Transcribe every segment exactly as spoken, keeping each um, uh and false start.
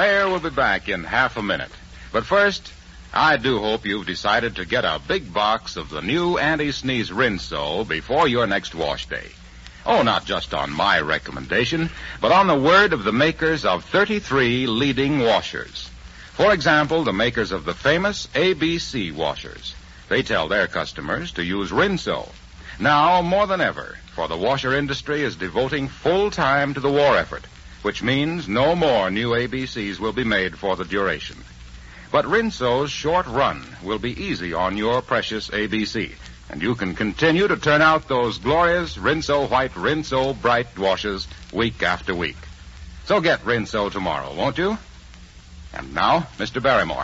Mayor will be back in half a minute. But first, I do hope you've decided to get a big box of the new anti-sneeze Rinso before your next wash day. Oh, not just on my recommendation, but on the word of the makers of thirty-three leading washers. For example, the makers of the famous A B C washers. They tell their customers to use Rinso. Now, more than ever, for the washer industry is devoting full time to the war effort, which means no more new A B Cs will be made for the duration. But Rinso's short run will be easy on your precious A B C, and you can continue to turn out those glorious Rinso White, Rinso Bright washes week after week. So get Rinso tomorrow, won't you? And now, Mister Barrymore.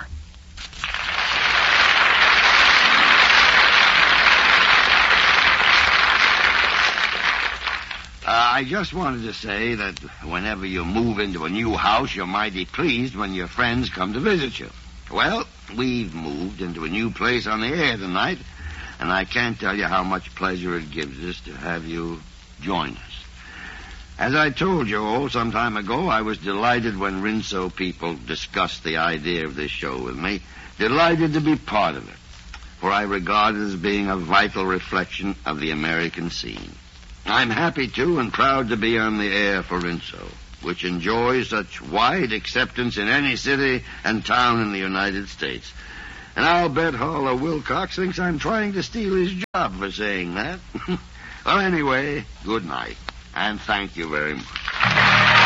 Uh, I just wanted to say that whenever you move into a new house, you're mighty pleased when your friends come to visit you. Well, we've moved into a new place on the air tonight, and I can't tell you how much pleasure it gives us to have you join us. As I told you all some time ago, I was delighted when Rinso people discussed the idea of this show with me. Delighted to be part of it, for I regard it as being a vital reflection of the American scene. I'm happy, too, and proud to be on the air for Rinso, which enjoys such wide acceptance in any city and town in the United States. And I'll bet Hawler Wilcox thinks I'm trying to steal his job for saying that. Well, anyway, good night, and thank you very much.